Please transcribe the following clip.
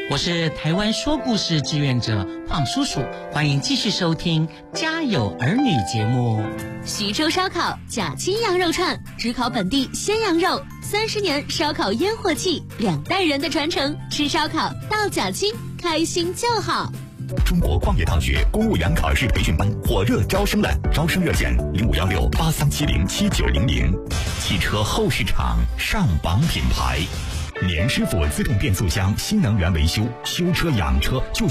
我是台湾说故事志愿者胖叔叔，欢迎继续收听《家有儿女》节目。 徐州烧烤假青羊肉串，只烤本地鲜羊肉，30年烧烤烟火气，2代人的传承，吃烧烤到假青，开心就好。 中国矿业大学公务员考试培训班火热招生了，招生热线051683707900。汽车后市场上榜品牌，年师傅自动变速箱新能源维修，修车养车就